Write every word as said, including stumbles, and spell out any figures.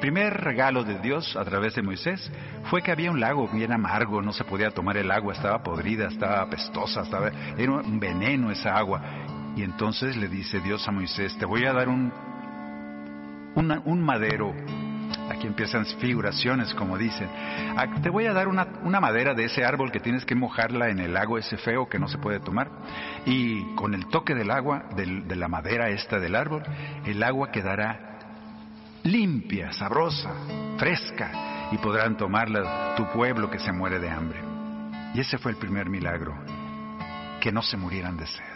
primer regalo de Dios a través de Moisés fue que había un lago bien amargo, no se podía tomar el agua, estaba podrida, estaba apestosa, estaba, era un veneno esa agua. Y entonces le dice Dios a Moisés, te voy a dar un, una, un madero. Aquí empiezan figuraciones, como dicen. Te voy a dar una, una madera de ese árbol que tienes que mojarla en el lago ese feo que no se puede tomar. Y con el toque del agua, del, de la madera esta del árbol, el agua quedará limpia, sabrosa, fresca, y podrán tomarla tu pueblo que se muere de hambre. Y ese fue el primer milagro, que no se murieran de sed.